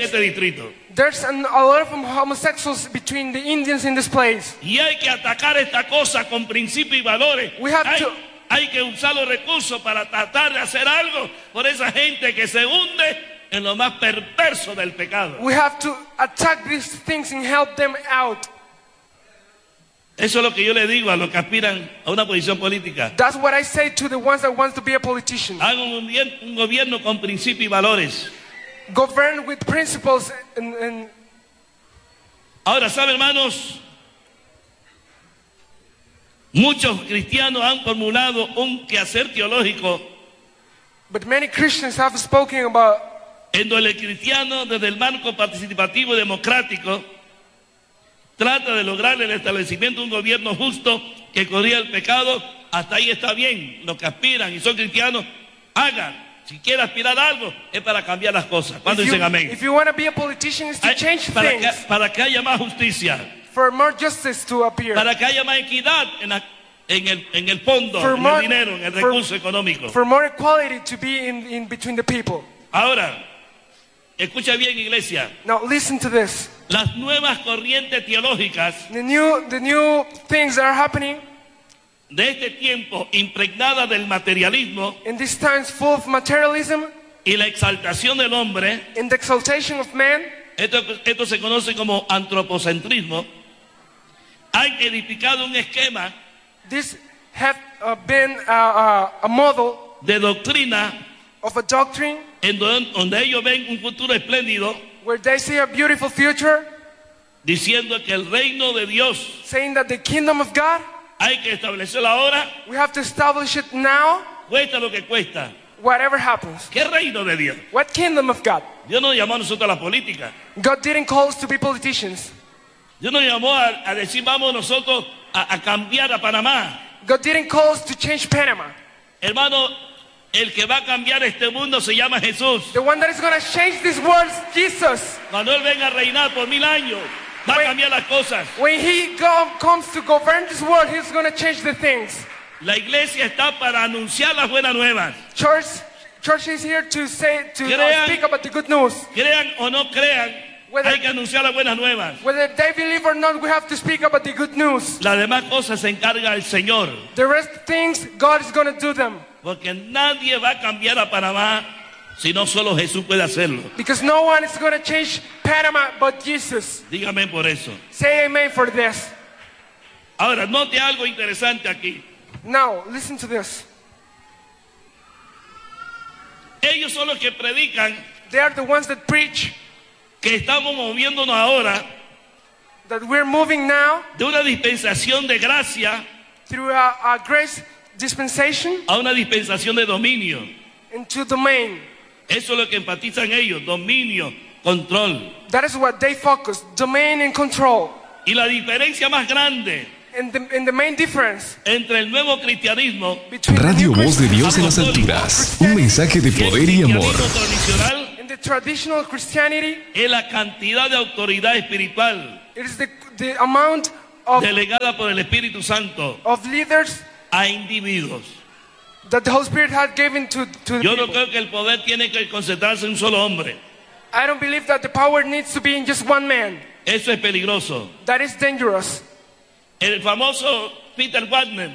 este distrito. There's a lot of homosexuals between the Indians in this place. Y hay que atacar esta cosa con principios y valores. We have to- Hay que usar los recursos para tratar de hacer algo por esa gente que se hunde en lo más perverso del pecado. We have to attack these things and help them out. Eso es lo que yo le digo a los que aspiran a una posición política. That's what I say to the ones that want to be a politician. Hagan un gobierno con principios y valores. Govern with principles and Ahora, ¿sabe, hermanos? Muchos cristianos han formulado un quehacer teológico but many Christians have spoken about en donde el cristiano, desde el marco participativo y democrático, trata de lograr el establecimiento de un gobierno justo que corrija el pecado. Hasta ahí está bien. Los que aspiran y son cristianos, hagan. Si quiere aspirar a algo, es para cambiar las cosas. ¿Cuándo dicen amén? if you want to be a politician, it's to change things. Para que haya más justicia. For more justice to appear. Para que haya más equidad en el fondo, For en more- el dinero, en el for- recurso económico. For more equality to be in between the people. Ahora, escucha bien, iglesia. Now listen to this. Las nuevas corrientes teológicas The new things that are happening de este tiempo, impregnadas del materialismo in these times full of materialism y la exaltación del hombre, and the exaltation of man, esto se conoce como antropocentrismo, han edificado un esquema this have been a model de doctrina of a doctrine en donde ellos ven un futuro espléndido, where they see a beautiful future, diciendo que el reino de Dios saying that the kingdom of God, hay que establecerlo ahora, we have to establish it now, cuesta lo que cuesta. whatever happens. ¿Qué reino de Dios? What kingdom of God? Dios nos llamó a nosotros a la política. God didn't call us to be politicians. Dios nos llamó a decir, vamos nosotros a cambiar a Panamá. God didn't call us to change Panama. Hermano, el que va a cambiar este mundo se llama Jesús. The one that is going to change this world is Jesus. Cuando Él venga a reinar por 1000 años, va a cambiar las cosas. When he comes to govern this world, he's going to change the things. La iglesia está para anunciar las buenas nuevas. Church is here to Crean- speak about the good news. Crean o no crean, Whether- hay que anunciar las buenas nuevas. Whether they believe or not, we have to speak about the good news. Las demás cosas se encarga el Señor. The rest things, God is going to do them. Porque nadie va a cambiar a Panamá si no solo Jesús puede hacerlo. Because no one is going to change Panama but Jesus. Dígame por eso. Say amen for this. Ahora, note algo interesante aquí. Now, listen to this. Ellos son los que predican They are the ones that preach que estamos moviéndonos ahora that we're moving now de una dispensación de gracia through a grace dispensation a una dispensación de dominio. into domain. Eso es lo que enfatizan ellos, dominio, control. That is what they focus, domain and control. Y la diferencia más grande And the main difference entre el nuevo cristianismo between the Radio new Voz de Christian Dios en las alturas. Un mensaje de y el poder y amor. cristianismo tradicional and the traditional Christianity, es la cantidad de autoridad espiritual it is the amount of delegada por el Espíritu Santo leaders a individuos. that the Holy Spirit had given to the Yo no people. creo que el poder tiene que concentrarse en un solo hombre. I don't believe that the power needs to be in just one man. Eso es peligroso. That is dangerous. El famoso Peter Wagner,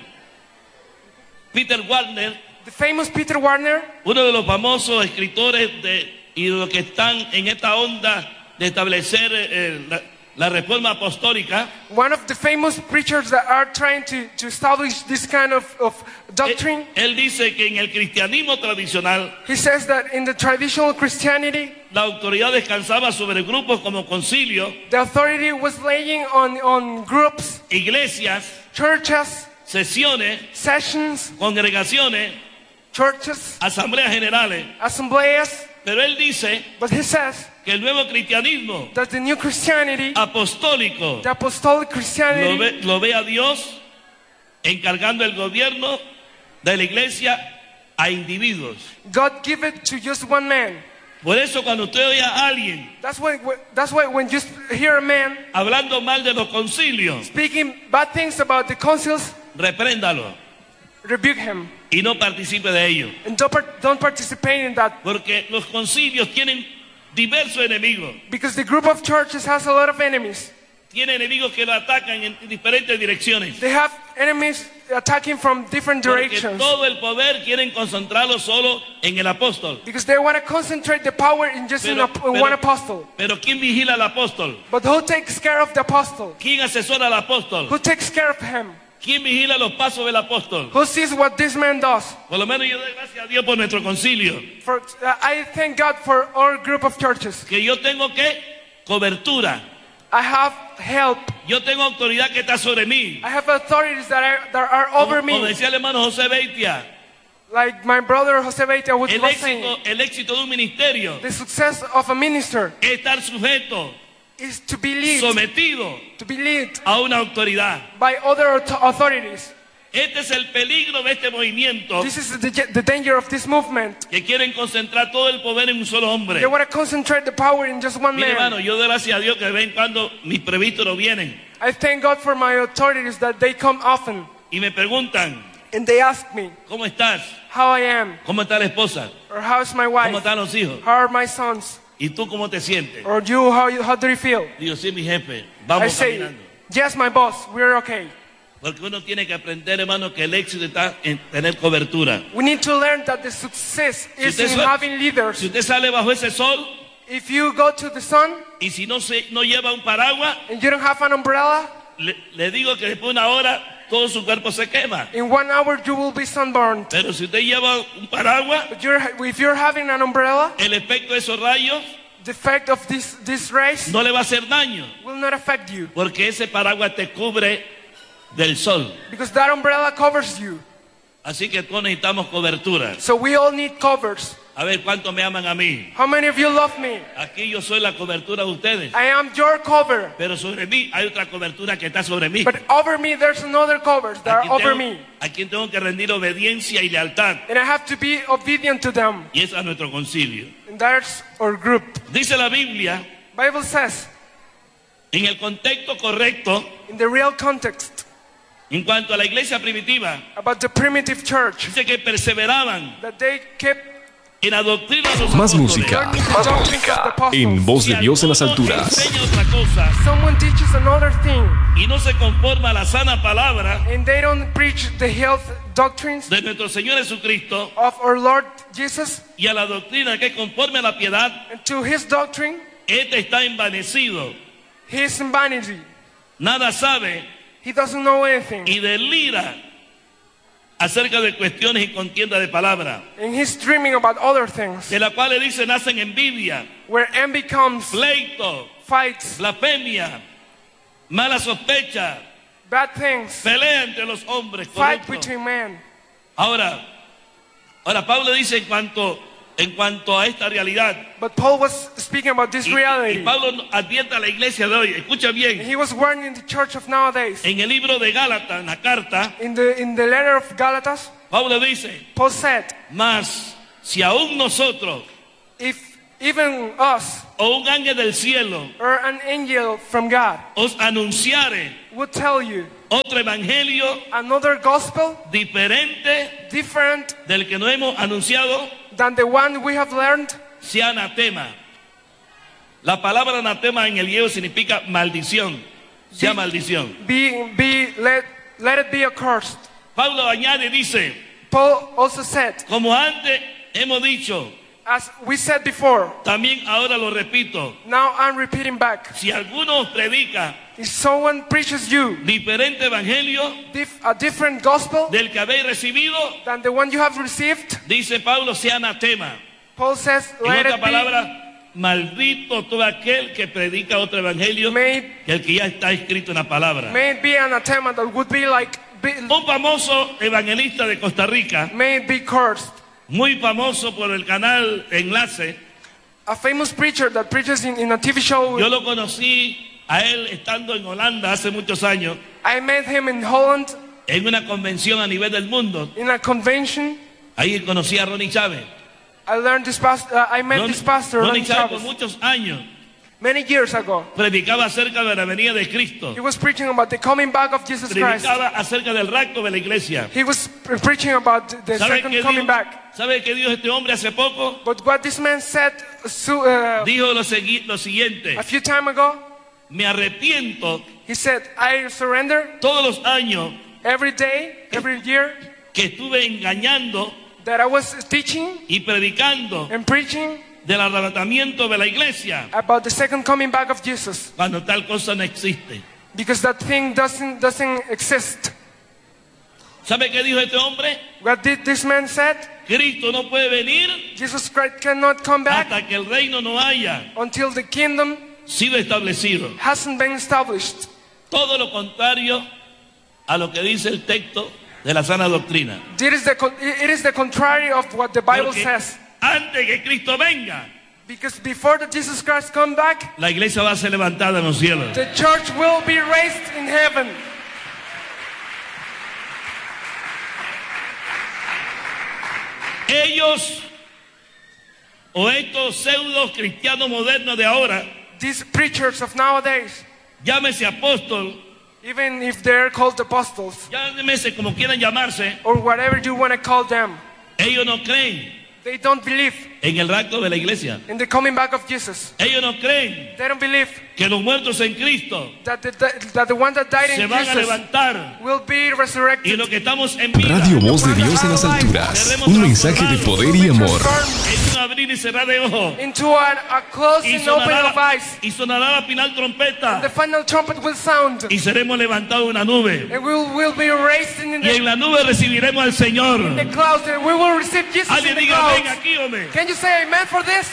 The famous Peter Warner, uno de los famosos escritores y de los que están en esta onda de establecer la reforma apostólica, one of the famous preachers that are trying to establish this kind of doctrine, él dice que en el cristianismo tradicional he says that in the traditional Christianity, la autoridad descansaba sobre grupos como concilio, the authority was laying on groups, iglesias, churches, sesiones, sessions, congregaciones, churches, asambleas generales. assemblies, Pero él dice but he says que el nuevo cristianismo that the new Christianity, apostólico the apostolic Christianity, lo ve a Dios encargando el gobierno de la iglesia a individuos. God give it to just one man. Por eso cuando usted oye a alguien That's why when you hear a man hablando mal de los concilios, speaking bad things about the councils, repréndalo rebuke him y no participe de ello. and don't participate in that, Porque los concilios tienen diversos enemigos. Because the group of churches has a lot of enemies. Tiene enemigos que lo atacan en diferentes direcciones. They have enemies attacking from different Porque directions. todo el poder quieren concentrarlo solo en el apóstol. Because they want to concentrate the power in just in one apostle. Pero ¿quién vigila al apóstol? But who takes care of the apostle? ¿Quién asesora al apóstol? Who takes care of him? ¿Quién vigila los pasos del apóstol? Who sees what this man does? Por lo menos yo doy gracias a Dios por nuestro concilio. I thank God for our group of churches. Que yo tengo cobertura. I have help. Yo tengo autoridad que está sobre mí. I have authorities that are over Como me. decía el hermano José Beitia, Like my brother Jose Beitia was saying, el éxito de un ministerio the success of a minister es estar sujeto, is to be led a una autoridad. by other authorities. Este es el peligro de este movimiento, This is the danger of this movement. que quieren concentrar todo el poder en un solo hombre. They want to concentrate the power in just one Mire, hermano, man. yo doy gracias a Dios que de vez en cuando mis presbíteros vienen I thank God for my authorities that they come often y me preguntan, and they ask me ¿cómo estás? how I am, ¿Cómo está la esposa? or how's my ¿Cómo wife, están los hijos? how are my sons, ¿Y tú cómo te sientes? or you, how do you feel? Digo, sí, mi jefe, I vamos say, caminando. yes, my boss, we're okay. Porque uno tiene que aprender, hermano, que el éxito está en tener cobertura. We need to learn that the success is usted in having leaders. Si usted sale bajo ese sol If you go to the sun y si no lleva un paraguas, and you don't have an umbrella, le digo que después de una hora todo su cuerpo se quema. in 1 hour you will be sunburned. Pero si usted lleva un paraguas, But if you're having an umbrella, el efecto de esos rayos the effect of this rays no le va a hacer daño. will not affect you. Porque ese paraguas te cubre del sol. Because that umbrella covers you. Así que todos necesitamos cobertura. So we all need covers. A ver cuántos me aman a mí. How many of you love me? Aquí yo soy la cobertura de ustedes. I am your cover. Pero sobre mí hay otra cobertura que está sobre mí. But over me, there's another covers that are over me. A quien tengo que rendir obediencia y lealtad. And I have to be obedient to them. Y es a nuestro concilio. And that's our group. Dice la Biblia, Bible says, en el contexto correcto, in the real context, en cuanto a la iglesia primitiva, about the primitive church, dice que perseveraban that they kept en la doctrina de los Más apóstoles. música, learning the doctrines of the apostles. en Voz de Si Dios en las alguno alturas. enseña otra cosa Someone teaches another thing y no se conforma a la sana palabra and they don't preach the health doctrines de nuestro Señor Jesucristo of our Lord Jesus y a la doctrina que es conforme a la piedad, and to his doctrine, este está envanecido, he is in vanity. nada sabe He doesn't know anything. y delira acerca de cuestiones y contienda de palabra, And he's dreaming about other things de la cual le dice nacen envidia, where envy comes, pleito, fights, blasfemia, mala sospecha, bad things, pelea entre los hombres fight corruptos. between men. Ahora Pablo dice en cuanto a esta realidad, But Paul was speaking about this y reality. Pablo advierte a la iglesia de hoy, escucha And bien, he was warning the church of nowadays. en el libro de Gálatas, en la carta, In the letter of Galatas, Pablo dice, Paul said, mas si aún nosotros if even us o un ángel del cielo or an angel from God os anunciare would tell you otro evangelio another gospel diferente different del que nos hemos anunciado, than the one we have learned, sea anatema. La palabra anatema en el griego significa maldición, sea maldición. let it be accursed. Pablo añade, dice, Paul also said, como antes hemos dicho, as we said before, también ahora lo repito, now I'm repeating back. si alguno os predica If someone preaches you diferente evangelio a different gospel del que habéis recibido, than the one you have received, dice Pablo, sea anatema. Paul says, En let otra it be palabra, maldito todo aquel que predica otro evangelio made, que el que ya está escrito en la palabra. may it be anathema that would be like, Un famoso evangelista de Costa Rica, may it be cursed. muy famoso por el canal Enlace, A famous preacher that preaches in a TV show. yo lo conocí a él estando en Holanda hace muchos años, I met him in Holland en una convención a nivel del mundo. in a convention. Ahí conocí a Ronnie Chávez. I met this pastor, Ronnie Ronnie Chávez por Chavez. muchos años many years ago. predicaba acerca de la venida de Cristo, He was preaching about the coming back of Jesus Christ. predicaba acerca del rapto de la iglesia. He was preaching about the ¿Sabe second qué coming back. qué dijo este hombre hace poco? But what this man said Dijo lo siguiente: a few time ago, me arrepiento he said, I surrender todos los años every day, every year, que estuve engañando that I was teaching y predicando and preaching del arrebatamiento de la iglesia, about the second coming back of Jesus, cuando tal cosa no existe. because that thing doesn't exist. ¿Sabe qué dijo este hombre? What did this man said? Cristo no puede venir Jesus Christ cannot come back hasta que el reino no haya until the kingdom sido establecido. hasn't been established. Todo lo contrario a lo que dice el texto de la sana doctrina. It is the contrary of what the Bible Porque says. antes que Cristo venga, Because before the Jesus Christ come back, la iglesia va a ser levantada en los cielos. the church will be raised in heaven. Ellos o estos pseudo cristianos modernos de ahora, These preachers of nowadays, llámese apóstol, even if they're called apostles llámese como quieran llamarse, or whatever you want to call them, ellos no creen they don't believe en el rapto de la iglesia. in the coming back of Jesus. Ellos no creen They don't believe que los muertos en Cristo that the one that died se in van a Jesus levantar will be y resurrected. los que estamos en vida Radio Voz de Dios en las alturas. Un mensaje de poder y amor. en un abrir y cerrar de ojos Into a closed y and open of eyes. sonará la final trompeta The final trumpet will sound, y seremos levantados en una nube and we will be raised in y en la nube recibiremos al Señor. the clouds, and we will receive Jesus in Alguien the diga ven clouds. aquí, hombre. Can you say amen for this?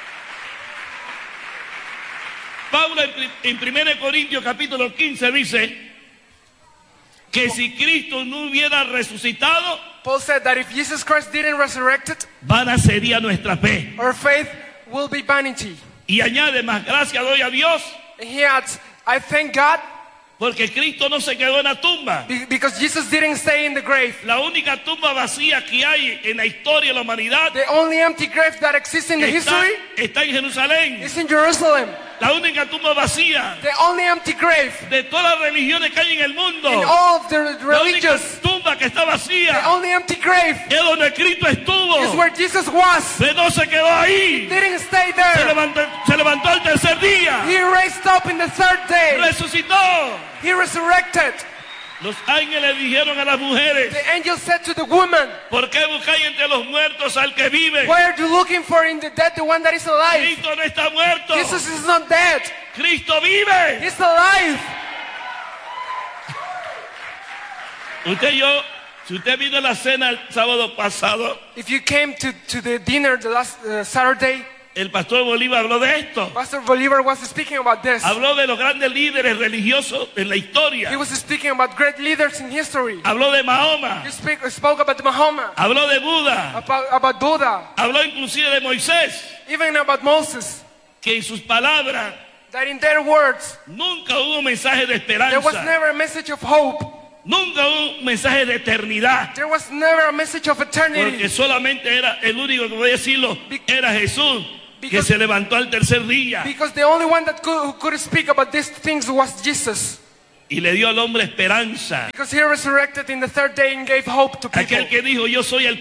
Pablo en 1 Corintios capítulo 15 dice que si Cristo no hubiera resucitado, Paul said that if Jesus Christ didn't resurrect it, vana sería nuestra fe. our faith will be vanity. Y añade, más gracias doy a Dios, And he adds, I thank God porque Cristo no se quedó en la tumba. because Jesus didn't stay in the grave. La única tumba vacía que hay en la historia de la humanidad The only empty grave that exists in the history está en Jerusalén. is in Jerusalem. La única tumba vacía The only empty grave de todas las religiones que hay en el mundo. in all of the La única religions, tumba que está vacía the only empty grave es donde Cristo is estuvo. where Jesus was. Pero no se quedó ahí. Didn't stay Se there. levantó al tercer día. He raised up in the third day. Resucitó. He resurrected. Los ángeles dijeron a las mujeres: The angel said to the woman, ¿por qué buscáis entre los muertos al que vive? why are you looking for in the dead the one that is alive? Cristo no está muerto. Jesus is not dead. Cristo vive. He's alive. Si usted vino a la cena el sábado pasado, If you came to the dinner the last Saturday, el pastor Bolívar habló de esto. Pastor Bolivar was speaking about this. Habló de los grandes líderes religiosos en la He historia. was speaking about great leaders in history. Habló de Mahoma. He spoke about Muhammad, Habló de Buda. about Buddha, Habló inclusive de Moisés, even about Moses, que en sus palabras that in their words, nunca hubo mensaje de there was esperanza. never a message of hope. Nunca hubo un mensaje de eternidad. There was never a message of eternity. Porque solamente era el único que podía decirlo, era Jesús, que Because- se levantó al tercer día Because the only one that who could speak about these things was Jesus. y le dio al hombre esperanza. Because he resurrected in the third day and gave hope to people. Aquel que dijo: yo soy el